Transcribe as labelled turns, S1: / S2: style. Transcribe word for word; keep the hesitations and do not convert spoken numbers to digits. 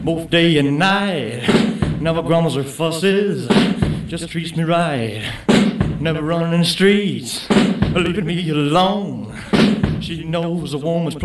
S1: both day and night. Never grumbles or fusses, just treats me right. Never running the streets, leaving me alone. She knows a woman's